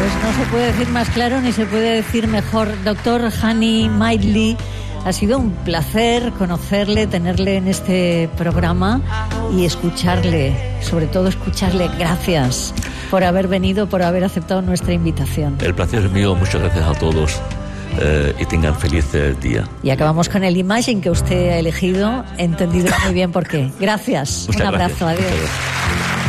Pues no se puede decir más claro ni se puede decir mejor. Doctor Hani Maidli, ha sido un placer conocerle, tenerle en este programa y escucharle, sobre todo escucharle. Gracias por haber venido, por haber aceptado nuestra invitación. El placer es mío, muchas gracias a todos y tengan feliz día. Y acabamos con el Imagine que usted ha elegido, entendido muy bien por qué. Gracias, un abrazo, adiós.